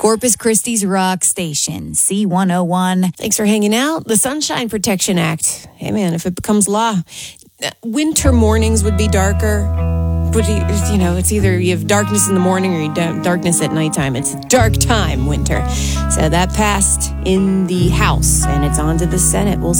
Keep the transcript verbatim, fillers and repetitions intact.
Corpus Christi's Rock Station, C one oh one. Thanks for hanging out. The Sunshine Protection Act. Hey, man, if it becomes law, winter mornings would be darker. But, you know, it's either you have darkness in the morning or you have darkness at nighttime. It's dark time, winter. So that passed in the House, and it's on to the Senate. We'll